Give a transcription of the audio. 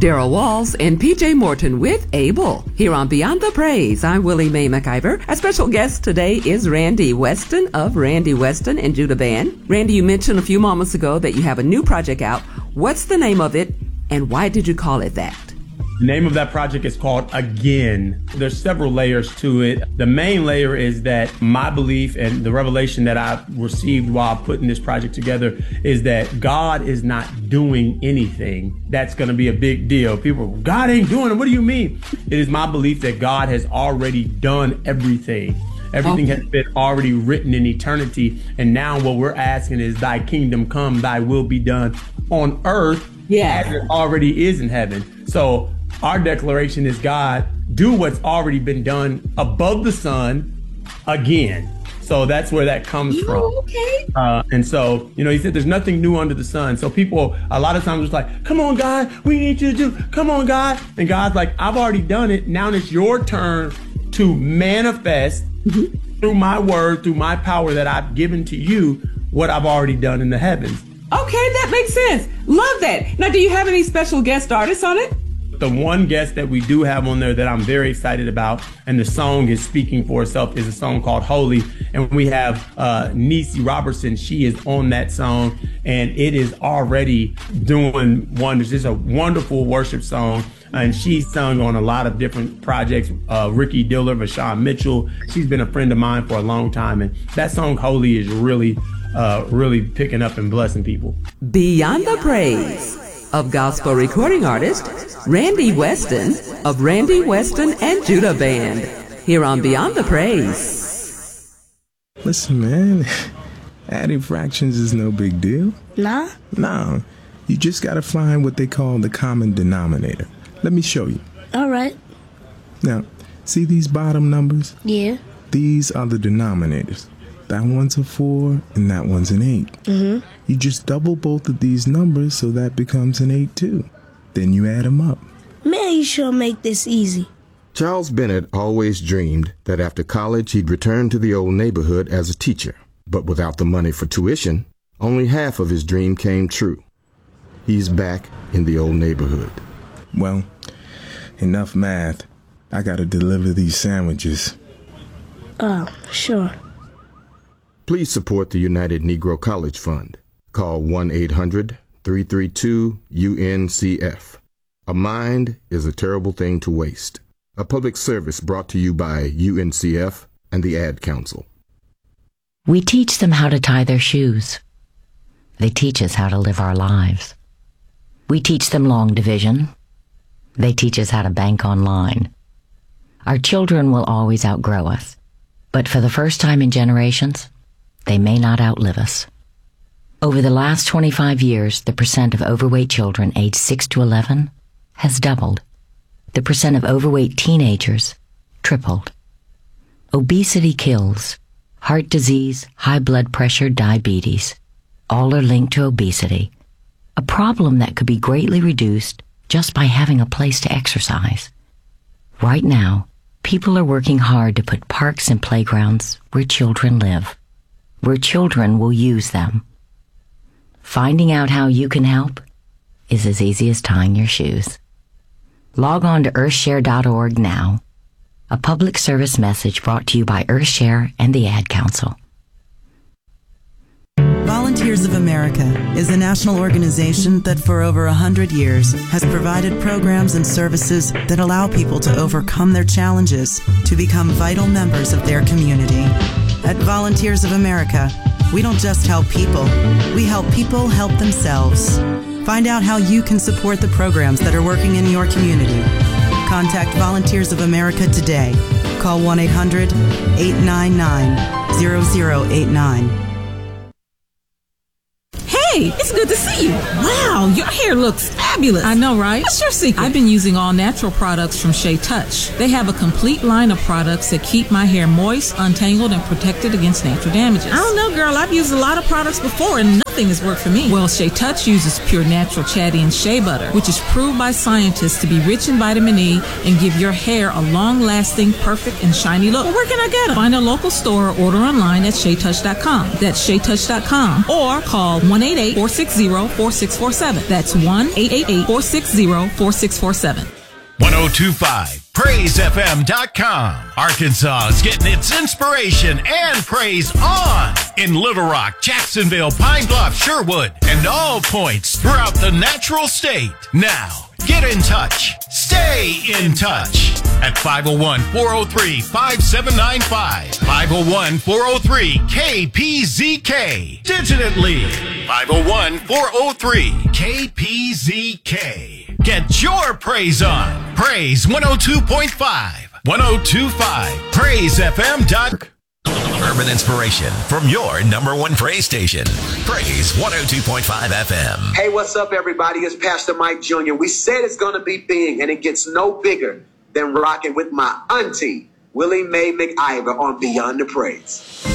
Daryl Walls and PJ Morton with Abel. Here on Beyond the Praise, I'm Willie Mae McIver. Our special guest today is Randy Weston of Randy Weston and Judah Band. Randy, you mentioned a few moments ago that you have a new project out. What's the name of it, and why did you call it that? The name of that project is called Again. There's several layers to it. The main layer is that my belief and the revelation that I received while putting this project together is that God is not doing anything that's going to be a big deal. People, God ain't doing it. What do you mean? It is my belief that God has already done everything. Everything has been already written in eternity. And now what we're asking is thy kingdom come, thy will be done on earth as it already is in heaven. So our declaration is, God, do what's already been done above the sun again. So that's where that comes from. Okay. And so, he said there's nothing new under the sun. So people, a lot of times, it's like, come on, God, we need you to do, come on, God. And God's like, I've already done it. Now it's your turn to manifest through my word, through my power that I've given to you, what I've already done in the heavens. Okay, that makes sense. Love that. Now, do you have any special guest artists on it? The one guest that we do have on there that I'm very excited about, and the song is speaking for itself, is a song called Holy. And we have Nisi Robertson. She is on that song, and it is already doing wonders. It's a wonderful worship song, and she's sung on a lot of different projects. Ricky Diller, Vashawn Mitchell. She's been a friend of mine for a long time, and that song Holy is really picking up and blessing people. Beyond the Praise of gospel recording artist Randy Weston of Randy Weston and Judah Band. Here on Beyond the Praise. Listen, man, adding fractions is no big deal. Nah? No, you just gotta find what they call the common denominator. Let me show you. All right. Now, see these bottom numbers? Yeah. These are the denominators. That one's a 4 and that one's an 8. Mm-hmm. You just double both of these numbers so that becomes an 8 too. Then you add them up. Man, you sure make this easy. Charles Bennett always dreamed that after college he'd return to the old neighborhood as a teacher. But without the money for tuition, only half of his dream came true. He's back in the old neighborhood. Well, enough math. I gotta deliver these sandwiches. Oh, sure. Please support the United Negro College Fund. Call 1-800-332-UNCF. A mind is a terrible thing to waste. A public service brought to you by UNCF and the Ad Council. We teach them how to tie their shoes. They teach us how to live our lives. We teach them long division. They teach us how to bank online. Our children will always outgrow us, but for the first time in generations, they may not outlive us. Over the last 25 years, the percent of overweight children aged 6 to 11 has doubled. The percent of overweight teenagers tripled. Obesity kills. Heart disease, high blood pressure, diabetes, all are linked to obesity, a problem that could be greatly reduced just by having a place to exercise. Right now, people are working hard to put parks and playgrounds where children live, where children will use them. Finding out how you can help is as easy as tying your shoes. Log on to earthshare.org now. A public service message brought to you by Earthshare and the Ad Council. Volunteers of America is a national organization that for over 100 years has provided programs and services that allow people to overcome their challenges to become vital members of their community. At Volunteers of America, we don't just help people, we help people help themselves. Find out how you can support the programs that are working in your community. Contact Volunteers of America today. Call 1-800-899-0089. Hey, it's good to see you. Wow, your hair looks fabulous. I know, right? What's your secret? I've been using all natural products from Shea Touch. They have a complete line of products that keep my hair moist, untangled, and protected against natural damages. I don't know, girl. I've used a lot of products before and Nothing has worked for me. Well, Shea Touch uses pure natural Chatty and Shea Butter, which is proved by scientists to be rich in vitamin E and give your hair a long-lasting, perfect, and shiny look. Well, where can I get them? Find a local store or order online at SheaTouch.com. That's SheaTouch.com. Or call 1-888-460-4647. That's 1-888-460-4647. 1025 PraiseFM.com. Arkansas is getting its inspiration and praise on in Little Rock, Jacksonville, Pine Bluff, Sherwood, and all points throughout the natural state. Now, get in touch. Stay in touch at 501-403-5795. 501-403-KPZK. Digitally, 501-403-KPZK. Get your praise on. Praise 102.5. 102.5 PraiseFM.com. Urban inspiration from your number one praise station. Praise 102.5 FM. Hey, what's up, everybody? It's Pastor Mike Jr. We said it's going to be big, and it gets no bigger than rocking with my auntie, Willie Mae McIver, on Beyond the Praise.